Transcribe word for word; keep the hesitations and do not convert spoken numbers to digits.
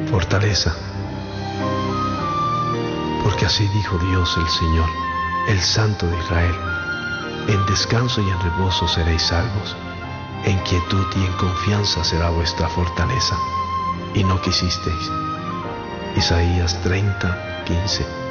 fortaleza. Porque así dijo Dios el Señor, el Santo de Israel: en descanso y en reposo seréis salvos, en quietud y en confianza será vuestra fortaleza. Y no quisisteis. Isaías treinta, quince.